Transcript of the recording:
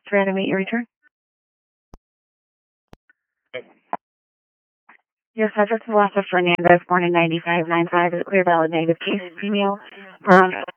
to reanimate your return. Your subject is Velasquez Fernandez, born in 9595, is a clear valid negative case, female,